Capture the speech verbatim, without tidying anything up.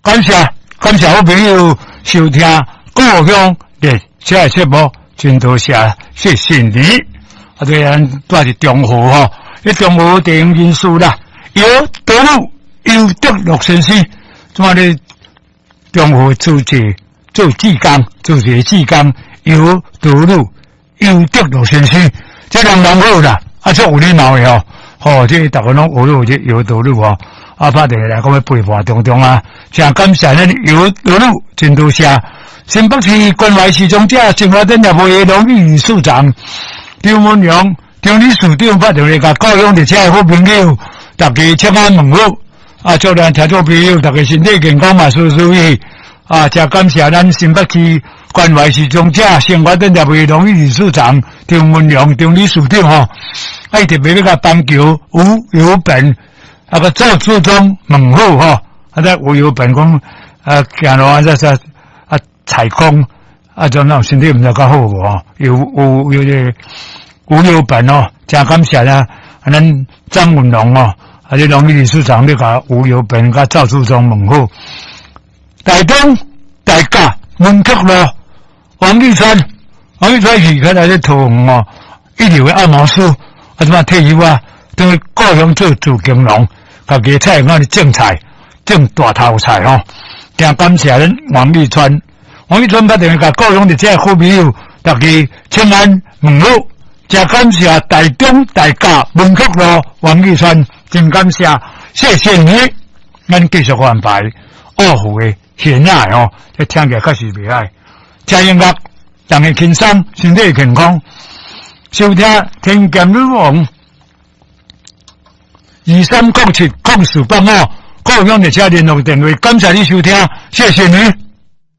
感谢感谢好朋友收听故乡的这节目，真多谢，谢谢你。啊，对，咱住伫中和吼，迄中和电影因素啦，由德鲁尤德禄先生，怎啊咧中和做这做技工，做这技工由德鲁尤德禄先生，这人蛮好啦，啊，足有礼貌的吼，吼，这大家拢学了这尤德鲁吼。啊，拍电来讲要陪伴中中啊，真感谢咱尤德鲁，真多谢。新北市关怀市长者生活展业会荣誉理事长张文良、张理事长发电来甲高雄的这些好朋友，大家请安问好。啊，祝咱听众朋友大家身体健康嘛，事事如意。啊，真感谢咱新北市关怀市长者生活展业会荣誉理事长张文良、张理事长吼，啊，特别要甲帮求吴有本。啊个赵志忠问候吼，啊在吴有本讲啊行路啊在在啊采空啊就那身体唔知较好无吼，有有有这吴有本哦，真感谢啦，啊咱张文龙哦，啊这荣誉理事长咧甲吴有本甲赵志忠问候，台东大甲文曲路王玉川，王玉川是佢来咧桃园哦，一流的按摩师，啊怎么退休啊？等于高雄做主金龙，家己菜我哋种菜，种大头菜吼。真感谢咱王立川，王立川打电话甲高雄的这好朋友，大家请安问好。真感谢台中大甲文曲路王立川，真感谢，谢谢你。咱继续安排二胡的弦乐吼，这听起来确实袂歹。听音乐，大家轻松，身体健康。收听天剑女王。二三零七零四八五，高雄的车联络电话，感谢你收听，谢谢你。